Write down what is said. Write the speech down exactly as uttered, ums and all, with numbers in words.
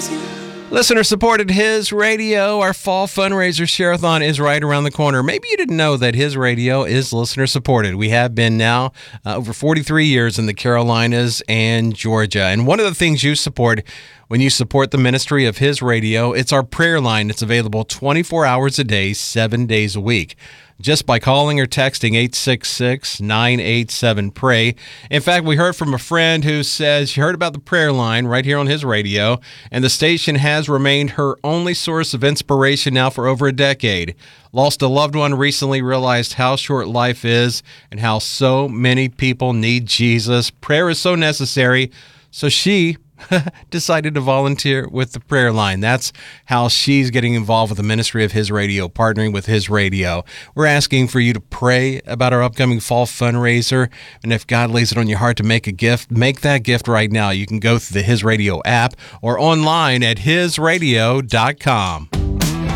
Listener supported His Radio. Our fall fundraiser share-a-thon is right around the corner. Maybe you didn't know that His Radio is listener supported. We have been now uh, over forty-three years in the Carolinas and Georgia. And one of the things you support when you support the ministry of His Radio, it's our prayer line. It's available twenty-four hours a day, seven days a week, just by calling or texting eight six six, nine eight seven, P R A Y. In fact, we heard from a friend who says she heard about the prayer line right here on His Radio, and the station has remained her only source of inspiration now for over a decade. Lost a loved one recently, realized how short life is and how so many people need Jesus. Prayer is so necessary, so she decided to volunteer with the prayer line. That's how she's getting involved with the ministry of His Radio, partnering with His Radio. We're asking for you to pray about our upcoming fall fundraiser, and if God lays it on your heart to make a gift, make that gift right now. You can go through the His Radio app or online at his radio dot com.